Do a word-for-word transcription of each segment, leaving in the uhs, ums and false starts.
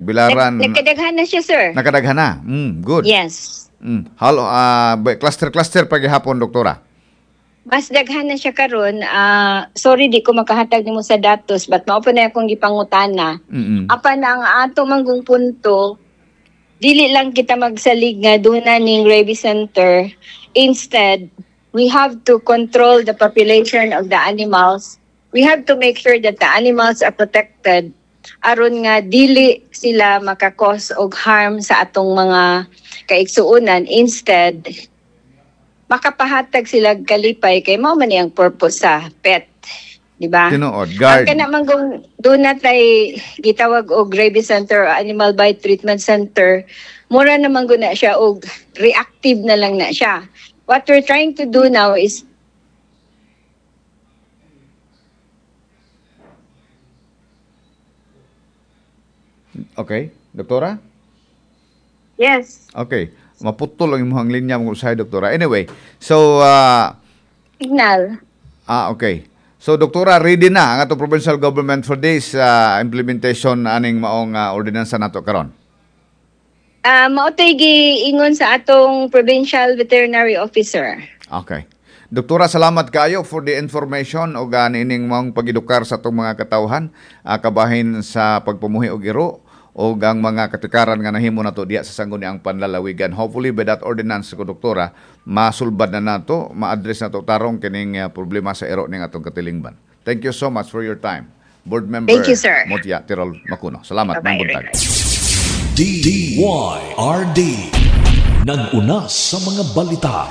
Bilaran. Nag- Nagkadaghan na siya, sir. Nakadaghan na. Mm, good. Yes. Mm. Halo, uh, cluster-cluster paghihapon, doktora. Mas daghan na siya karon. Ah, sorry di ko makahatag nimo sa datos, but mao pa na akong gipangutana. Mm-mm. Apan ang ato manggong punto, dili lang kita magsalig nga duna ning rabies center. Instead, we have to control the population of the animals. We have to make sure that the animals are protected aron nga dili sila makakos og harm sa atong mga kaigsuonan. Instead, makapahatag sila og kalipay kay mao man ang purpose sa pet, di ba? Tinuod, Ang guard. kana man kung doon na tay gitawag og rabies center o animal bite treatment center, mura naman guna siya og reactive na lang na siya. What we're trying to do now is Okay, doktora? yes, Okay. Maputol ang imong linya mo sa doktora. Anyway, so uh, signal. ah okay. So doktora, ready na ang ato provincial government for this uh, implementation aning maong uh, ordinansa nato karon. Ah, mao tay giingon sa atong provincial veterinary officer. Okay. Doktora, salamat kayo for the information o ganining mong pag-edukar sa itong mga katawhan, uh, kabahin sa pagpumuhi og iro o ang mga katikaran nga nahimo nato diya sa sangguniang panlalawigan. Hopefully by that ordinance ko, doktora, masulbad na nato, ma-address nato tarong kining uh, problema sa iro ning atong katilingban. Thank you so much for your time. Board member Thank you, sir. Mutya Tirol Macuno. Salamat, Bye-bye, Mang Buntag. D Y R D nag-una sa mga balita.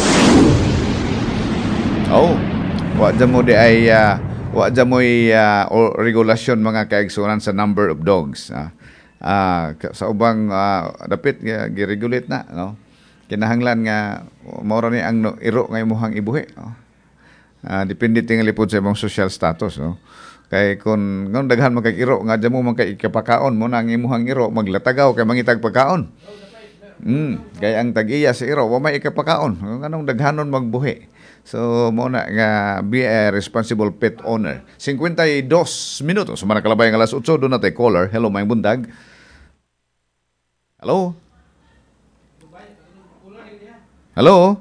Oh, wa dyan mo di ay uh, wa dyan mo ay uh, o- regulasyon mga kaigsunan sa number of dogs. Ah. Ah, ka- sa ubang uh, dapit uh, gi-regulate na, no. Kinahanglan nga maura ni ang no, iro nga imong ibuhi. No? Ah, depende tingali pod sa imong social status, no. Kay kun ngon daghan man kay iro nga dyan mo man kay ikapakaon mo na ang imong iro maglatagaw kay mangitag pagkaon. Mm, kay ang tag-iya sa iro wa may ikapakaon. Nganong daghanon magbuhi. So, mo na nga be a responsible pet owner. fifty-two minutos. Sumana kalabay ng alas eight, doon natin caller. Hello, may bundag. Hello? Hello?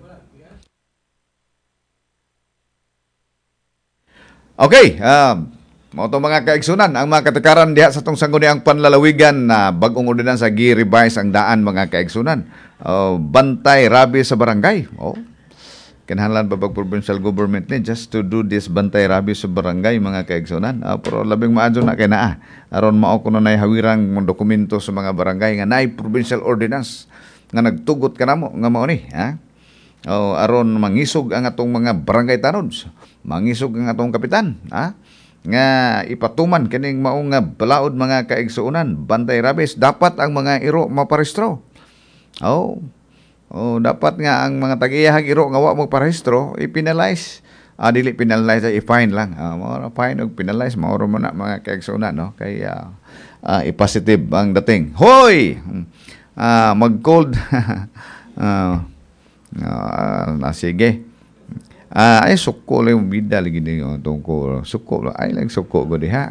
Okay, um, mo to mga kaigsunan, ang mga katikaran diha sa tong sangguniang panlalawigan na bagong ordinansa gi-revise ang daan mga kaigsunan. Oh, bantay rabi sa barangay. Oh. Kinahanglan pa pag provincial government ni just to do this bantay rabi sa barangay mga kaigsunan. Uh, pero labing maadyo na kay naa. Aron mao kuno nay hawirang mga dokumento sa mga barangay nga nay provincial ordinance nga nagtugot kanamo nga mao ni, ha? O aron mangisog ang atong mga barangay tanods. Mangisog ang atong kapitan, ha? Nga ipatuman kining mao nga balaod mga kaigsunan, bantay rabis dapat ang mga iro maparehistro. Oh. Oh, dapat nga ang mga tag-iyahang iro nga wa mo parehistro i-penalize. Ah, dili penalize ay i-fine lang. Ah, mao fine og penalize mao mo na mga kaigsunan, no? Kay uh, uh, i-positive ang dating. Hoy. Ah, mag-cold. ah, uh, na sige. Ah, ay suko lang bida lagi ni tungkol suko ay lang suko go diha.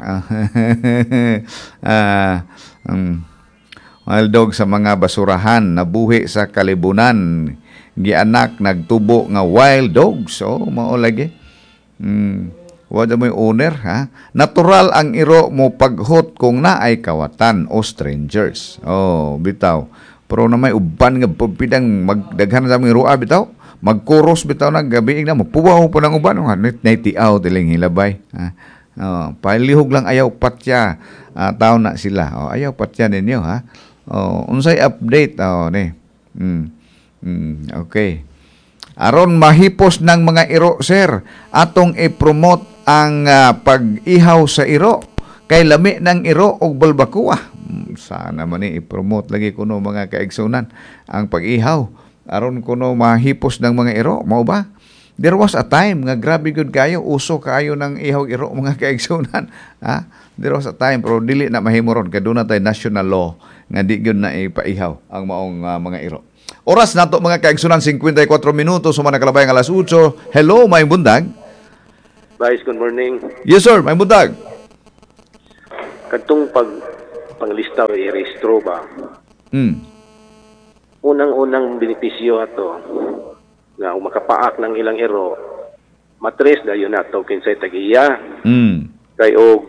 Ah, um, wild dog sa mga basurahan nabuhi sa kalibunan gianak nagtubo nga wild dogs. Oh, mao lagi. Mm, wala mo owner, ha? Natural ang iro mo paghot kung na ay kawatan o strangers. Oh, bitaw. Pero na may uban nga pagpidang magdaghan sa mga ruwa bitaw. Magkuros bitaw na gabi na mapuwaw po ng uban nga nitiaw tiling hilabay. Ha? Oh, palihog lang ayaw patya. Uh, tao na sila. Oh, ayaw patya ninyo, ha? Oh, unsay update oh ni. Mm. Mm, okay. Aron mahipos ng mga iro, sir, atong i-promote ang uh, pag-ihaw sa iro. Kay lami ng iro og balbakuwa. Sana man ni i-promote lagi kuno mga kaigsunan ang pag-ihaw aron kuno mahipos ng mga iro, mao ba? There was a time nga grabe gud kayo uso kayo ng ihaw iro mga kaigsunan. Ha? There was a time pero dili na mahimo ron kay dunay national law nga di gyud na ipaihaw ang maong uh, mga iro. Oras nato mga kaigsunan fifty-four minutos sumana kalabay ng alas eight. Hello, may bundag. Vice, good morning. Yes sir, may bundag. Katong pag panglista o i-rehistro ba. Mm. Unang-unang benepisyo ato nga kung makapaak ng ilang iro, matres dayon nato kinsay tag-iya. Mm. Kay og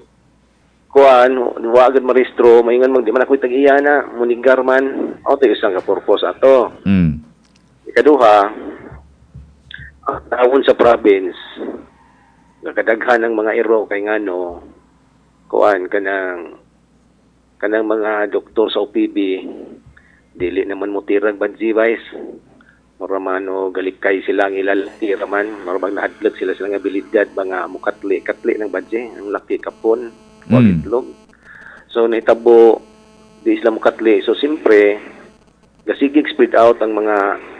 kuan wa agad marehistro maingon mag di man ako'y tag-iya na munigar man o tayo isang ka purpose ato. Mm. Ikaduha, ang tawon sa province nga kadaghan ng mga iro kay ngano kuan kanang kanang mga doktor sa O P B dili naman mo tirag badji vice mura man o galikay sila ang ilaltira man mura bang nahadlog sila silang abilidad ba nga mukatli katli ng badji ang laki kapon wag Mm. itlog so nahitabo di sila mukatli so simpre gasigig spread out ang mga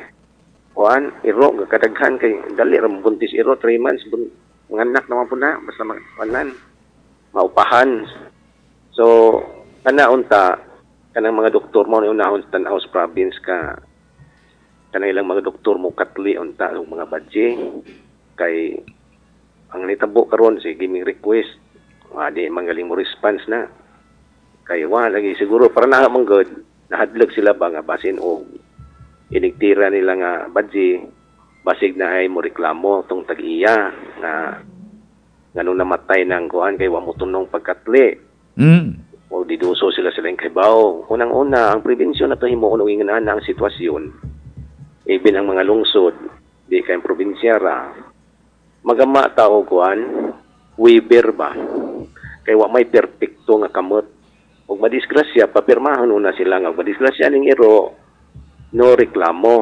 kuan iro nga kadaghan kay dali ra mo buntis iro three months bun, mga anak naman po na basta magpanan maupahan so kana unta kanang mga doktor mo na unahon sa Tanaw province ka kanang ilang mga doktor mo katli unta ang mga badge kay ang nitabo karon si giving request wa di magaling mo response na kay wa lagi siguro para na man good nahadlog sila ba nga basin o inigtira nila nga badge basig na ay mo reklamo tong tag-iya nga ngano namatay ng kuan kay wa mo tunong pagkatli. Mm. O diduso sila silang kaybaw. Unang-una, ang prevensyon na ito himuon ng ingana ang sitwasyon. Even ang mga lungsod, di kayong probinsya ra, magama tao kuan, waiver ba? Kaya wa may perpekto nga kamot. Huwag madisgrasya, papirmahan una sila nga. Madisgrasya ng iro, no reklamo.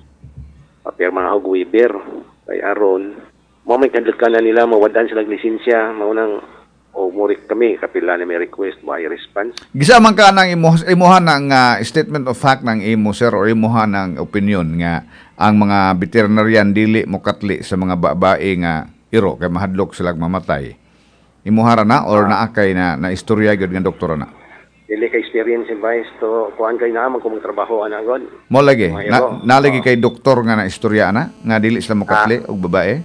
Papirmahan og waiver. Kaya aron, mo may kadlakanan nila, mawadan silang lisensya, maunang o murik kami kapila na may request mo ay response. Gisa man ka nang imo imuhan ng ah, statement of fact ng imo sir or imuhan ng opinion nga ang mga veterinarian dili mo katli sa mga babae nga iro kay mahadlok sila mamatay. Imuhara na or naa kay na na istorya gyud nga doktor na. Dili ka experience advice to kuan kay naman kung trabaho ana god. Mo lagi Mga na, iro. nalagi Oo. kay doktor nga na istorya na nga dili sila mo katli og babae.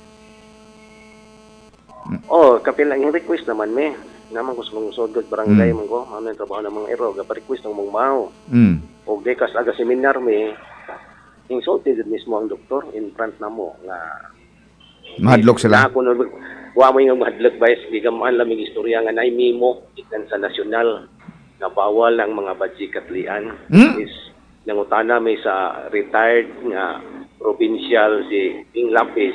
Oh, kapila yung request naman me. Naman ko sa mga sodod barangay mo ko, ano yung trabaho ng mga iro, gapa-request ng mga mao. Mm. O dekas aga seminar me, insulted mismo ang doktor in front na mo nga Mahadlok sila. na ako no wa mo yung mahadlok ba di ka man lamig istorya nga nay mimo ikan sa nasyonal na bawal ang mga badji katlian. Hmm? Is nangutana may sa retired nga provincial si Ping Lapis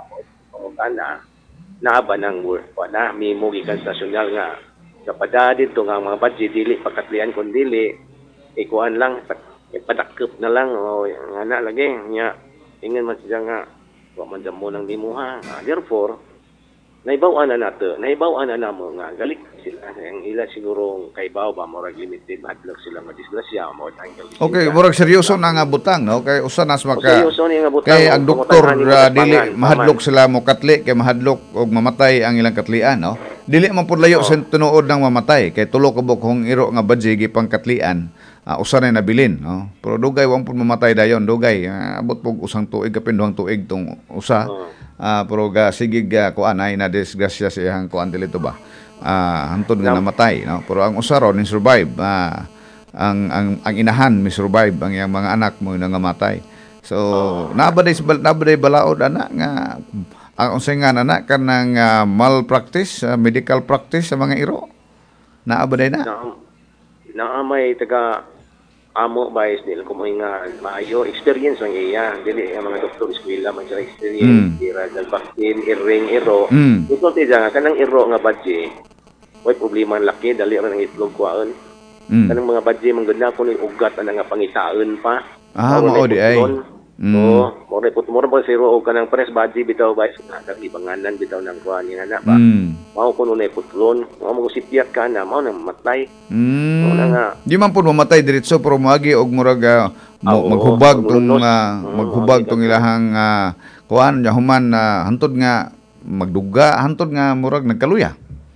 o kana na ba nang work pa na mimo gikan nasyonal nga kapada dito nga mga badji dili pakatlian kun dili ikuan lang ipadakop na lang o nga na lagi nya ingin man siya nga wa man damo nang limuha ah, therefore naibaw na nato naibaw na namo nga galit sila ang ila siguro kaibaw ba murag limited hadlok sila madisgrasya mo tanggal Okay, murag seryoso na nga butang no kay usa nas maka seryoso ni nga butang kay o, ang doktor pangutahan ni uh, mga dili pangan, mahadlok paman. sila mo katli kay mahadlok og mamatay ang ilang katlian no. Dili man pud layo Oo. sa tinuod ng mamatay kay tulo ka bukhong iro nga badji gipang katlian uh, usa na nabilin no. Pero dugay wa pud mamatay dayon dugay uh, abot pug usang tuig kapin duhang tuig tong usa. Oo. Ah, pero ga sige ga kuan ay na disgrasya sa iyang kuan dili to ba. Ah, hantod nga Now- namatay no. Pero ang usa ron ni survive. Ah, ang ang ang inahan mi survive ang iyang mga anak mo nga namatay. So, nabaday nabaday balaod ana nga ang unsay nga ana kanang uh, malpractice, uh, medical practice sa mga iro. Naabaday na. na na may taga amo ba is nila kumuhinga maayo experience lang iya dili ang mga doktor eskwela man sila experience Mm. ira dal vaccine iring iro Mm. ito ti nga kanang iro nga badge way problema ang laki dali ra nang itlog kuan Mm. kanang mga badge man gud na kuno ugat ana nga pangitaon pa. Ah, Mao mao na di ay. putlon. Mm. Oo, mo report mo ba zero og kanang press badge bitaw ba sa ibanganan bitaw nang kuan nga na ba. Mm. Mao kuno na putlon, mao mo sipyat ka na mao na matay. Mao na nga. Mm. Di man pud mamatay diretso pero moagi og murag ah, mo, Oo, maghubag tong maglunos. ah, Oo, maghubag agi tong ka. ilahang uh, kuan nya human ah, hantod nga magduga hantod nga murag nagkaluya.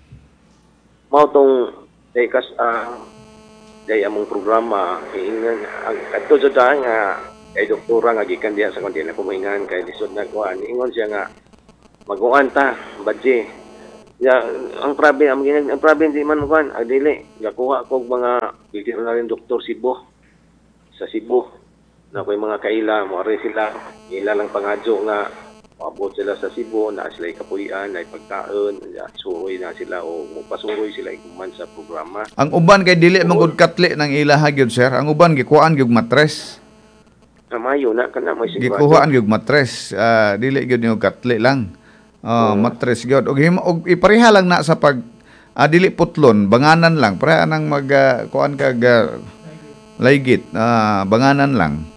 Mao tong day kas ah day among programa ingon ang kadto jud ta nga kay doktora nga gikan diha sa kundi na kumingan kay lisod na kuan ingon siya nga maguan ta badje Ya, ang problem ang, ginag- ang problem di man kuan, adili gakuha ko og mga veterinary doktor Cebu sa Cebu na ko'y mga kaila mo ari sila ila lang pangadyo nga maabot sila sa Cebu na sila kapuy-an na pagkaon ya, suroy na sila o mupasuroy sila iguman sa programa. Ang uban kay dili man gud katli ng ilaha gyud sir. Ang uban gikuhaan gyud matres. Amayo na kana may sigurado. Gikuhaan gyud matres. Ah, dili gyud yung katli lang. Oh, matres gyud. Og himo og ipareha lang na sa pag ah, dili putlon, banganan lang. Pareha nang mag uh, kuan kag uh, laygit. Ah, banganan lang.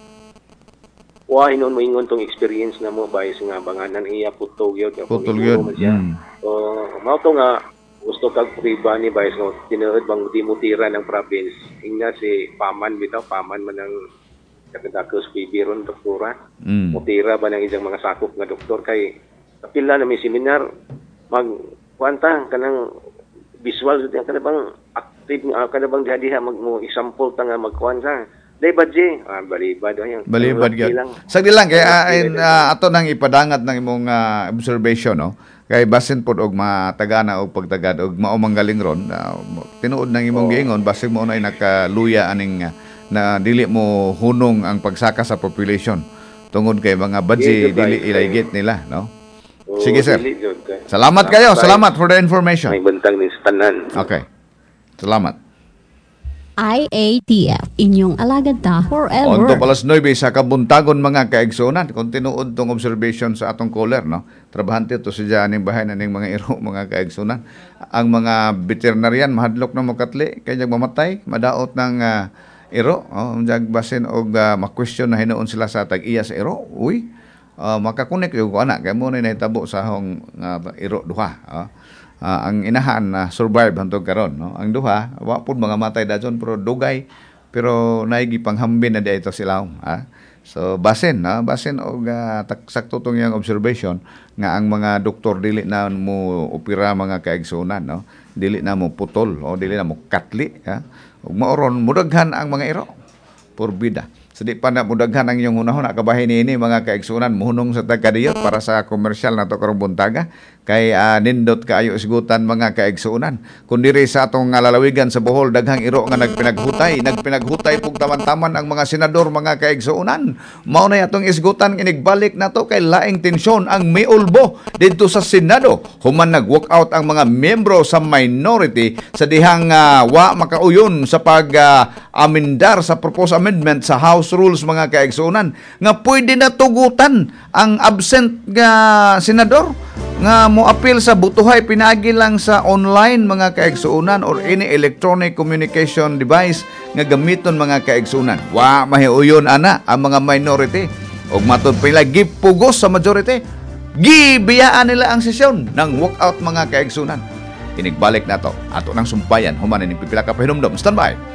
Wa hinon mo ingon tong experience na mo bayis nga banganan iya putol gyud nga Putol kung gyud. iguro man siya. Mm. So mao to nga gusto kag priba ni bayis nga tinuod bang di mo tira ng province. Ingna si Paman bitaw, Paman man ang kadakos pibiron doktora. Mm. Mutira ba ng isang mga sakop nga doktor kay kapila na may seminar mag kuanta kanang visual jud kana bang active nga kana bang diha mag mo example ta nga magkuanta day badje ah balibad yan Balibad gyud. Sagdi lang kay uh, in, uh, ato nang ipadangat ng imong uh, observation no. Kay basin pod og matagana og pagtagad og mao manggaling ron uh, tinuod nang imong giingon basig mo na nakaluya aning uh, na dili mo hunong ang pagsaka sa population tungod kay mga badji dili ilaygit nila no. Sige sir. Salamat kayo. Salamat for the information. May bantang ni sa tanan. Okay. Salamat. I A T F, inyong alagad ta forever. Onto palas nueve sa kabuntagon mga kaigsunan. Kung tinuod tong observation sa atong caller, no? Trabahante to sa dyaning bahay na ning mga iro, mga kaigsunan. Ang mga veterinarian, mahadlok na makatli, kaya mamatay, madaot ng uh, iro. Oh, jag basin og uh, ma-question na hinuon sila sa tag-iya sa iro. Uy, uh, makakunik yung anak. Kaya muna nahitabo sa hong uh, iro duha. Oh. Uh, ang inahan na uh, survive hantog karon no ang duha wa pud mga matay dayon pero dugay pero naigi panghambin na dito sila ha so basin na basin og uh, sakto tong yang observation nga ang mga doktor dili na mo opera mga kaigsunan no dili na mo putol o dili na mo katli ha ug maoron mudaghan ang mga iro porbida so di pa na mudaghan ang inyong hunahon kabahin ini mga kaigsunan muhunong sa tagkadiyot para sa komersyal na to karong buntaga kay uh, nindot kaayo isgutan mga kaigsunan kun diri sa atong uh, lalawigan sa Bohol daghang iro nga nagpinaghutay nagpinaghutay pug taman-taman ang mga senador mga kaigsunan mao na atong isgutan inigbalik nato kay laing tensyon ang miulbo didto sa Senado human nag-walk out ang mga miyembro sa minority sa dihang uh, wa makauyon sa pag uh, amendar sa proposed amendment sa House Rules mga kaigsunan nga pwede na tugutan ang absent nga senador nga mo appeal sa butuhay pinagi lang sa online mga kaigsunan or any electronic communication device nga gamiton mga kaigsunan wa mahiuyon ana ang mga minority ug matud pa nila gipugos sa majority gibiyaan nila ang sesyon ng walkout mga kaigsunan inigbalik nato ato nang sumpayan human ni pipila ka pahinumdom stand by.